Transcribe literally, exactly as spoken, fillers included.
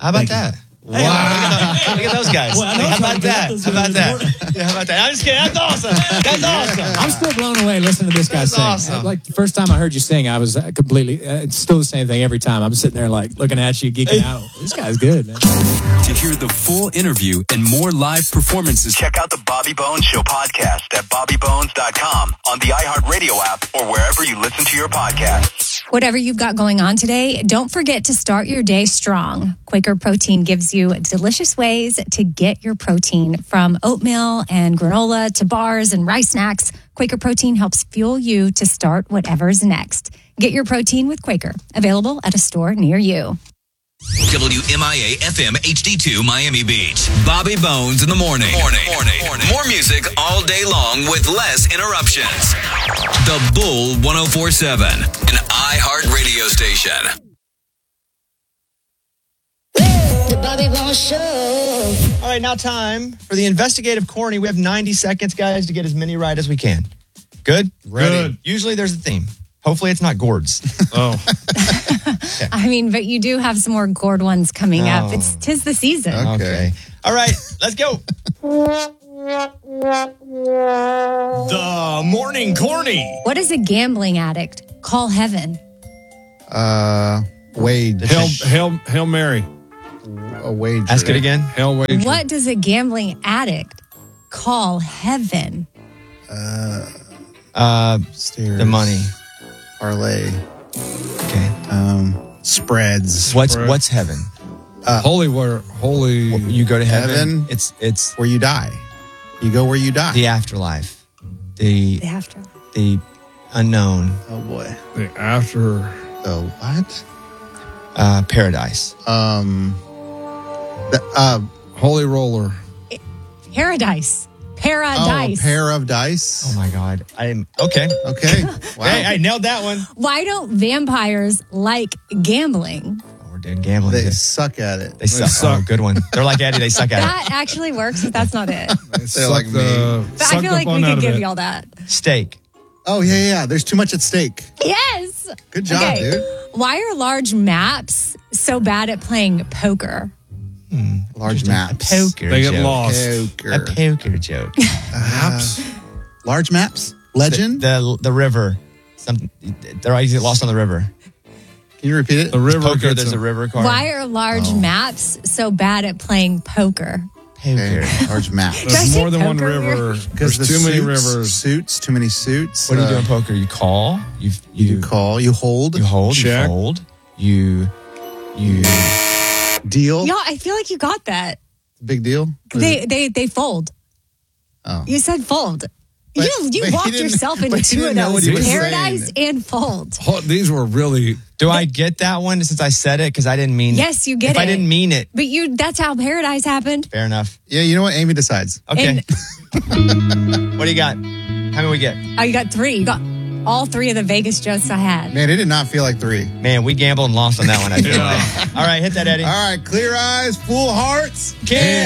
How about Thank that? you. Wow. Hey, look, at, look at those guys. Well, Hey, how about that? How about that? Yeah, how about that? I'm just kidding. That's awesome. That's awesome. I'm still blown away listening to this guy That's sing. awesome. Like the first time I heard you sing, I was uh, completely, uh, it's still the same thing every time. I'm sitting there like looking at you, geeking out. This guy's good, man. To hear the full interview and more live performances, check out the Bobby Bones Show podcast at bobby bones dot com, on the iHeartRadio app, or wherever you listen to your podcasts. Whatever you've got going on today, don't forget to start your day strong. Quaker Protein gives you delicious ways to get your protein, from oatmeal and granola to bars and rice snacks. Quaker Protein helps fuel you to start whatever's next. Get your protein with Quaker, available at a store near you. W M I A F M H D two Miami Beach. Bobby Bones in the morning. Morning. Morning. Morning. More music all day long with less interruptions. The Bull one oh four point seven, an iHeart radio station. The Bobby Bones Show. All right, now time for the investigative corny. We have ninety seconds, guys, to get as many right as we can. Good? Ready. Good. Usually there's a theme. Hopefully it's not gourds. Oh. Okay. I mean, but you do have some more gourd ones coming Oh. up. It's 'tis the season. Okay. okay. All right, let's go. The morning corny. What does a gambling addict call heaven? Uh, Wade. Hail, Hail, Hail Mary. A wager. Ask it again. Hail wager. What does a gambling addict call heaven? Uh, Uh, stairs. the money. Parlay. Okay. Um, spreads. What's Spread. what's heaven? Holy, where, holy. You go to heaven. Heaven. It's it's Where you die. You go where you die. the afterlife. The They have to. the unknown. Oh boy. The after. The what? Uh, paradise. Um. The, uh, Holy roller. Paradise. oh, Paradise. pair of dice. Oh my God. I'm okay. Okay. Wow. Hey, I nailed that one. Why don't vampires like gambling? Oh, we're doing gambling. They They, suck at it. they suck. suck. Oh, good one. They're like Eddie. They suck at That actually works, but that's not it. They They're like the, But I suck feel the like fun we out could of give it. y'all that. it. Steak. Oh yeah, yeah, yeah. There's too much at stake. Yes. Good job, Okay. dude. Why are large maps so bad at playing poker? Large A maps. poker They get joke. lost. Poker. A poker joke. Maps. Large maps. Legend. The, the the river. Some they're always get lost on the river. Can you repeat it? The river. Poker. gets There's a- a river card. Why are large Oh. maps so bad at playing poker? Poker. Okay. Large maps. Did I There's say more than one poker river. Because There's the too many suits- rivers. Suits. Too many suits. What do you do Uh, in poker? You call. You you You call. You hold. you hold. Check. You fold. You you. Deal. Y'all, I feel like you got that. Big deal. They they they fold. Oh. You said fold. But- you you but he walked didn't- yourself into but he two of didn't know what those: he was paradise saying. and fold. Oh, these were really. Do I get that one since I said it? Because I didn't mean. Yes, you get if it. I didn't mean it, But you—that's how paradise happened. fair enough. Yeah. You know what? Amy decides. Okay. What do you got? How many we get? Oh, you got three. You got all three of the Vegas jokes I had. Man, it did not feel like three. Man, we gambled and lost on that one. I feel like. All right, hit that, Eddie. All right. Clear eyes, full hearts. Can